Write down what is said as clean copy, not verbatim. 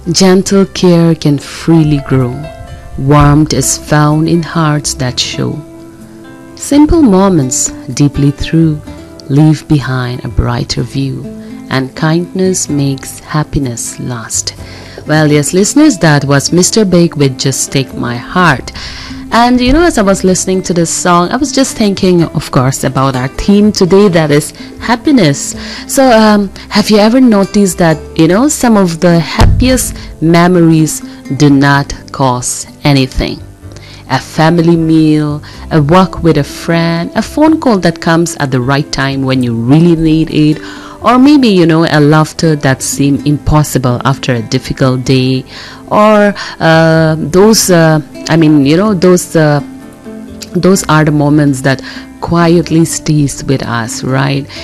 Gentle care can freely grow. Warmth is found in hearts that show. Simple moments deeply through leave behind a brighter view, and kindness makes happiness last. Well, yes, listeners, that was Mr. Big with Just Take My Heart. And as I was listening to this song, I was just thinking, of course, about our theme today, that is happiness. So, have you ever noticed that, some of the happiest memories do not cost anything? A family meal, a walk with a friend, a phone call that comes at the right time when you really need it, or maybe, a laughter that seemed impossible after a difficult day, or those are the moments that quietly stays with us, right?